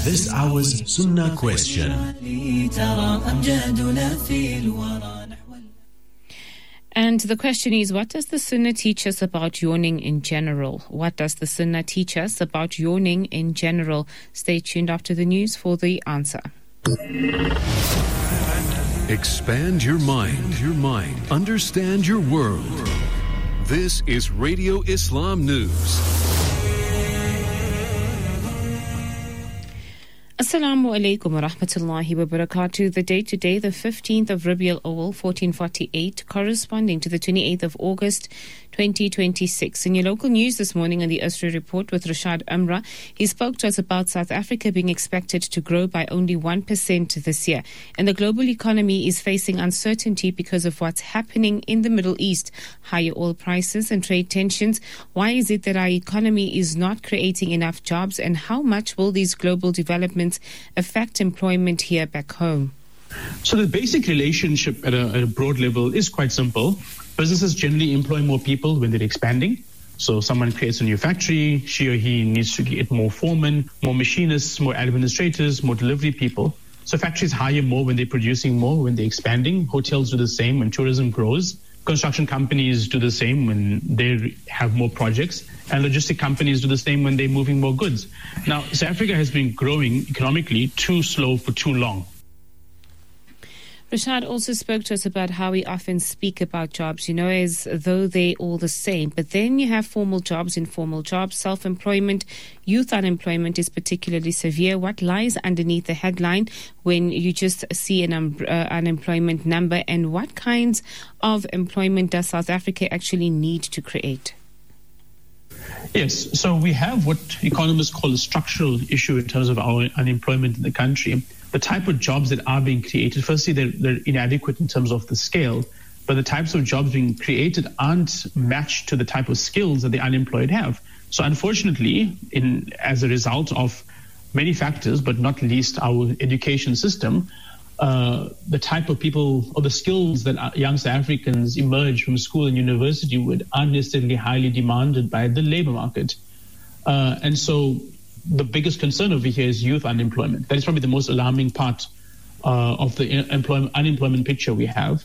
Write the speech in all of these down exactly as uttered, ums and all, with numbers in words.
This hour's Sunnah question. And the question is, what does the Sunnah teach us about yawning in general? What does the Sunnah teach us about yawning in general? Stay tuned after the news for the answer. Expand your mind, your mind. Understand your world. This is Radio Islam News. Assalamu alaikum wa rahmatullahi wa barakatuh. The date today, the fifteenth of Rabiul Awal, fourteen forty-eight, corresponding to the twenty-eighth of August, twenty twenty-six. In your local news this morning on the Usri Report with Rashad Amra, he spoke to us about South Africa being expected to grow by only one percent this year. And the global economy is facing uncertainty because of what's happening in the Middle East, higher oil prices and trade tensions. Why is it that our economy is not creating enough jobs, and how much will these global developments affect employment here back home? So the basic relationship at a, at a broad level is quite simple. Businesses generally employ more people when they're expanding. So someone creates a new factory, she or he needs to get more foremen, more machinists, more administrators, more delivery people. So factories hire more when they're producing more, when they're expanding. Hotels do the same when tourism grows. Construction companies do the same when they have more projects. And logistic companies do the same when they're moving more goods. Now, South Africa has been growing economically too slow for too long. Rashad also spoke to us about how we often speak about jobs, you know, as though they're all the same. But then you have formal jobs, informal jobs, self-employment. Youth unemployment is particularly severe. What lies underneath the headline when you just see an um, uh, unemployment number? And what kinds of employment does South Africa actually need to create? Yes, so we have what economists call a structural issue in terms of our unemployment in the country. The type of jobs that are being created, firstly, they're, they're inadequate in terms of the scale, but the types of jobs being created aren't matched to the type of skills that the unemployed have. So unfortunately, in as a result of many factors, but not least our education system, uh, the type of people or the skills that young South Africans emerge from school and university with aren't necessarily highly demanded by the labor market. Uh, and so the biggest concern over here is youth unemployment. That is probably the most alarming part uh, of the employment, unemployment picture we have.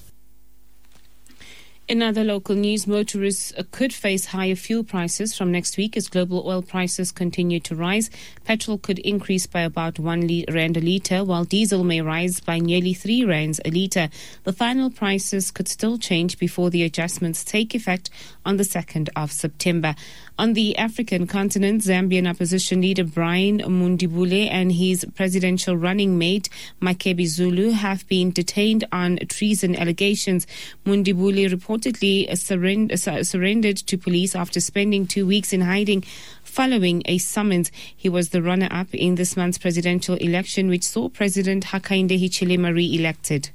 In other local news, motorists could face higher fuel prices from next week as global oil prices continue to rise. Petrol could increase by about one rand a litre, while diesel may rise by nearly three rands a litre. The final prices could still change before the adjustments take effect on the second of September. On the African continent, Zambian opposition leader Brian Mundibule and his presidential running mate Makebi Zulu have been detained on treason allegations. Mundibule reportedly surrend- surrendered to police after spending two weeks in hiding following a summons. He was the runner-up in this month's presidential election, which saw President Hakainde Hichilema re-elected.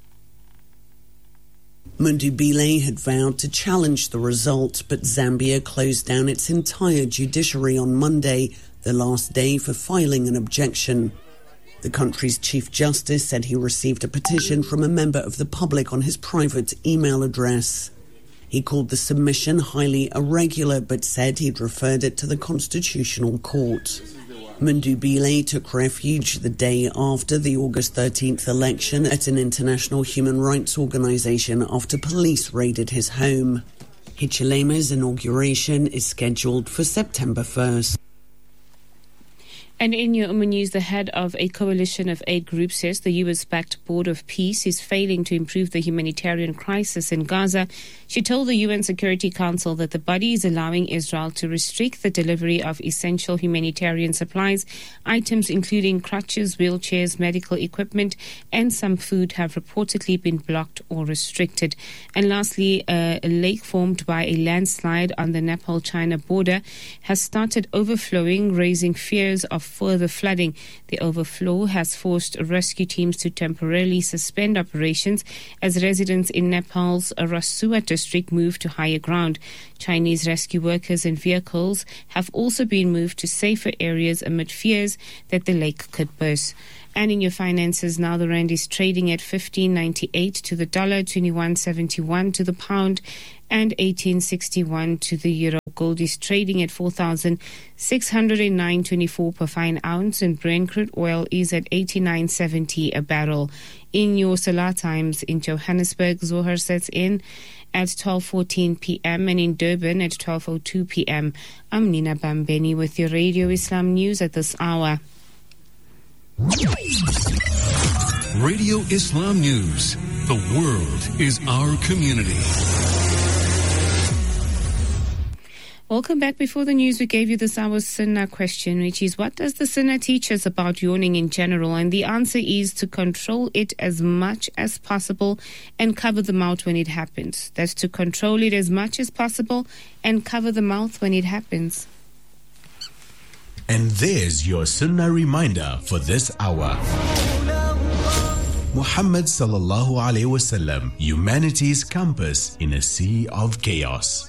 Mundibile had vowed to challenge the result, but Zambia closed down its entire judiciary on Monday, the last day for filing an objection. The country's Chief Justice said he received a petition from a member of the public on his private email address. He called the submission highly irregular, but said he'd referred it to the Constitutional Court. Mundibile took refuge the day after the August thirteenth election at an international human rights organisation after police raided his home. Hichilema's inauguration is scheduled for September first. And in your Ummah News, the head of a coalition of aid groups says the U S-backed Board of Peace is failing to improve the humanitarian crisis in Gaza. She told the U N Security Council that the body is allowing Israel to restrict the delivery of essential humanitarian supplies. Items including crutches, wheelchairs, medical equipment, and some food have reportedly been blocked or restricted. And lastly, a lake formed by a landslide on the Nepal-China border has started overflowing, raising fears of further flooding. The overflow has forced rescue teams to temporarily suspend operations as residents in Nepal's Rasua district move to higher ground. Chinese rescue workers and vehicles have also been moved to safer areas amid fears that the lake could burst. And in your finances now, the rand is trading at fifteen ninety-eight to the dollar, twenty-one seventy-one to the pound, and eighteen sixty-one to the euro. gold is trading at four thousand six hundred nine dollars and twenty-four cents per fine ounce, and Brent crude oil is at eighty-nine seventy a barrel. In your Salah times in Johannesburg, Zohar sets in at twelve fourteen p.m. and in Durban at twelve oh two p.m. I'm Nina Bambeni with your Radio Islam News at this hour. Radio Islam News. The world is our community. Welcome back. Before the news, we gave you this hour's Sunnah question, which is, what does the Sunnah teach us about yawning in general? And the answer is to control it as much as possible and cover the mouth when it happens. That's to control it as much as possible and cover the mouth when it happens. And there's your Sunnah reminder for this hour. Muhammad sallallahu alaihi wasallam, humanity's compass in a sea of chaos.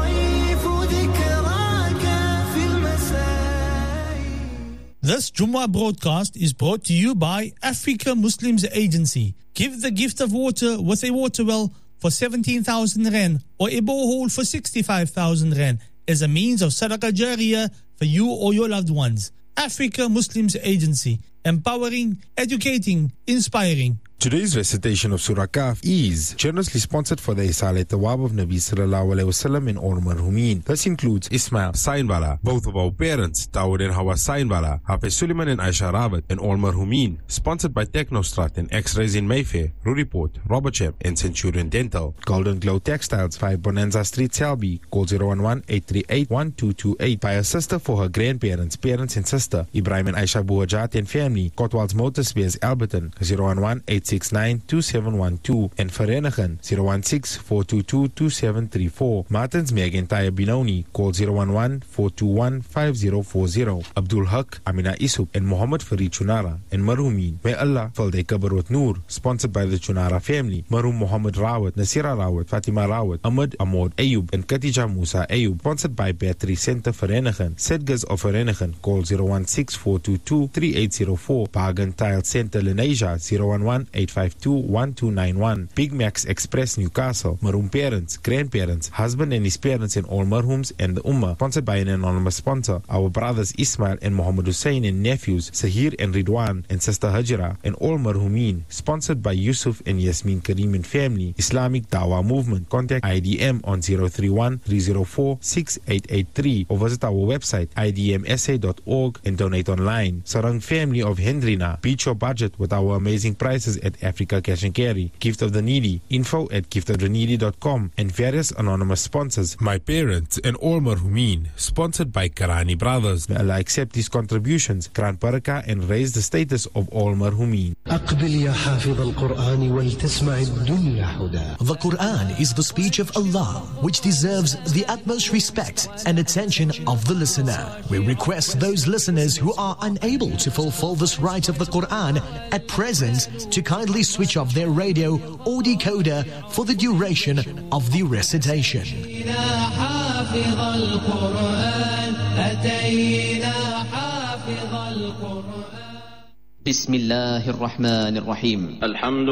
This Jummah broadcast is brought to you by Africa Muslims Agency. Give the gift of water with a water well for seventeen thousand rand or a borehole for sixty-five thousand rand as a means of sadaqah jariyah for you or your loved ones. Africa Muslims Agency, empowering, educating, inspiring. Today's recitation of Surah Kahf is generously sponsored for the Isal Tawab of Nabi Sallallahu Alaihi Wasallam and all marhumin. This includes Ismail Sainbala, both of our parents, Dawood and Hawa Sainbala, Hafiz Suleiman and Aisha Rawat, and all marhumin. Sponsored by Technostrat and X-Rays in Mayfair, Ruriport, Robertshire and Centurion Dental. Golden Glow Textiles, five Bonanza Street, Selby. Call zero one one, eight three eight, one two two eight. By a sister for her grandparents, parents and sister, Ibrahim and Aisha Buhajat and family. Kotwal's Motor Spares, Alberton, zero one one, eight six nine, two seven one two, and Verenigen zero one six, four two two, two seven three four. Martins Meg and Taya Binoni, call zero one one, four two one, five zero four zero. Abdul Haq, Amina Isuk, and Muhammad Farid Chunara and Marhumin. May Allah fill their qabr with Noor. Sponsored by the Chunara family. Marhum Muhammad Rawat, Nasira Rawat, Fatima Rawat, Ahmad Ahmad Ayub, and Khadija Musa Ayub. Sponsored by Battery Center Verenigen. Sedgas of Verenigen, call zero one six, four two two, three eight zero four. Pagan Tile Center Lenasia, zero one one, eight five two, one two nine one. Big Max Express Newcastle. Marhum parents, grandparents, husband and his parents and all marhums and the Ummah. Sponsored by an anonymous sponsor. Our brothers Ismail and Muhammad Hussein and nephews Sahir and Ridwan and sister Hajira and all marhumin. Sponsored by Yusuf and Yasmin Karim and family. Islamic Dawah Movement. Contact I D M on zero three one, three zero four, six eight eight three or visit our website I D M S A dot org and donate online. Sarang family of Hendrina. Beat your budget with our amazing prices at Africa Cash and Carry. Gift of the Needy. Info at gift of the needy dot com and various anonymous sponsors. My parents and all marhumin. Sponsored by Karani Brothers. May Allah accept these contributions, grant barakah and raise the status of all marhumin. The Quran is the speech of Allah, which deserves the utmost respect and attention of the listener. We request those listeners who are unable to fulfill this right of the Quran at present to kindly switch off their radio or decoder for the duration of the recitation. Bismillahir Rahmanir Rahim.